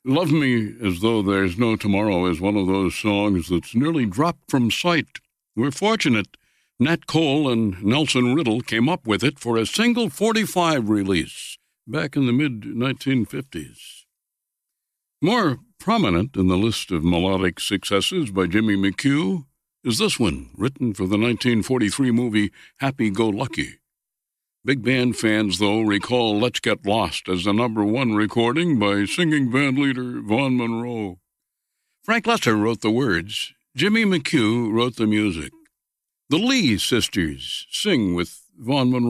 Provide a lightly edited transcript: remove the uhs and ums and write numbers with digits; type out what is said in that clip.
Love Me as Though There's No Tomorrow is one of those songs that's nearly dropped from sight. We're fortunate Nat Cole and Nelson Riddle came up with it for a single 45 release back in the mid-1950s. More prominent in the list of melodic successes by Jimmy McHugh is this one, written for the 1943 movie Happy-Go-Lucky. Big band fans, though, recall Let's Get Lost as the #1 recording by singing band leader Vaughn Monroe. Frank Lesser wrote the words. Jimmy McHugh wrote the music. The Lee sisters sing with Vaughn Monroe.